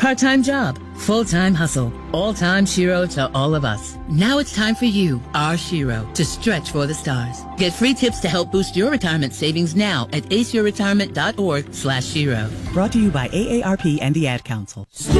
Part-time job, full-time hustle, all-time Shiro to all of us. Now it's time for you, our Shiro, to stretch for the stars. Get free tips to help boost your retirement savings now at aceyourretirement.org/Shiro. Brought to you by AARP and the Ad Council.